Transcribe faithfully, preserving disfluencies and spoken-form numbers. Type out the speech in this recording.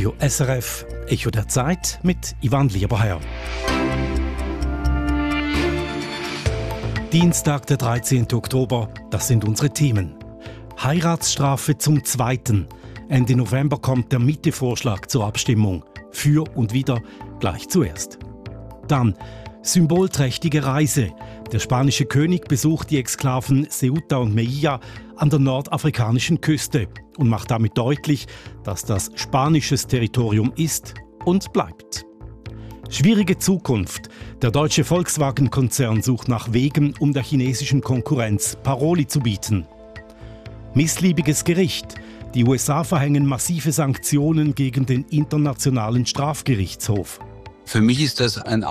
Radio S R F, Echo der Zeit mit Ivan Lieberherr. Dienstag, der dreizehnten Oktober, das sind unsere Themen. Heiratsstrafe zum Zweiten. Ende November kommt der Mitte-Vorschlag zur Abstimmung. Für und wider gleich zuerst. Dann symbolträchtige Reise. Der spanische König besucht die Exklaven Ceuta und Melilla an der nordafrikanischen Küste und macht damit deutlich, dass das spanisches Territorium ist und bleibt. Schwierige Zukunft. Der deutsche Volkswagen-Konzern sucht nach Wegen, um der chinesischen Konkurrenz Paroli zu bieten. Missliebiges Gericht. Die U S A verhängen massive Sanktionen gegen den Internationalen Strafgerichtshof. Für mich ist das ein